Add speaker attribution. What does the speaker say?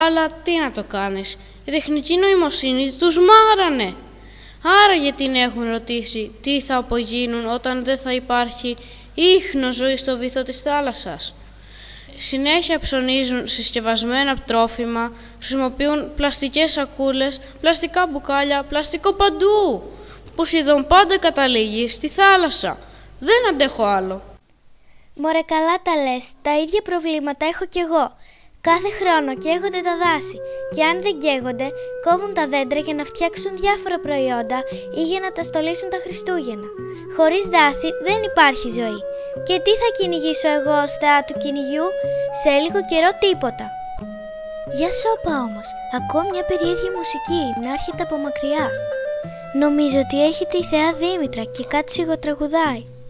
Speaker 1: Αλλά τι να το κάνεις, η τεχνητή νοημοσύνη τους μάρανε. Άρα γιατί την έχουν ρωτήσει τι θα απογίνουν όταν δεν θα υπάρχει ίχνος ζωή στο βυθό της θάλασσας. Συνέχεια ψωνίζουν συσκευασμένα τρόφιμα, χρησιμοποιούν πλαστικές σακούλες, πλαστικά μπουκάλια, πλαστικό παντού, που σχεδόν πάντα καταλήγει στη θάλασσα. Δεν αντέχω άλλο.
Speaker 2: Μωρέ, καλά τα λες, τα ίδια προβλήματα έχω κι εγώ. Κάθε χρόνο καίγονται τα δάση και αν δεν καίγονται, κόβουν τα δέντρα για να φτιάξουν διάφορα προϊόντα ή για να τα στολίσουν τα Χριστούγεννα. Χωρίς δάση δεν υπάρχει ζωή. Και τι θα κυνηγήσω εγώ ως θεά του κυνηγιού? Σε λίγο καιρό τίποτα. Για σώπα όμως, ακούω μια περίεργη μουσική να έρχεται από μακριά. Νομίζω ότι έρχεται η θεά Δήμητρα και κάτι σιγοτραγουδάει.